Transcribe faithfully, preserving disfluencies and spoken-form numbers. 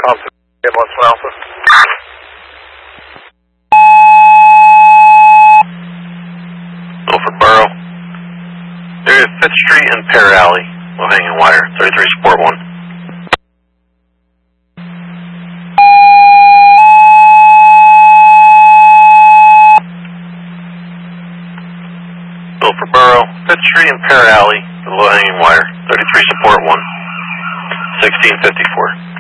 Thompson, one Alpha. Milford Borough. Area fifth Street and Pear Alley, low hanging wire, thirty-three support one. Milford Borough, fifth Street and Pear Alley, low hanging wire, thirty-three support one, sixteen fifty-four.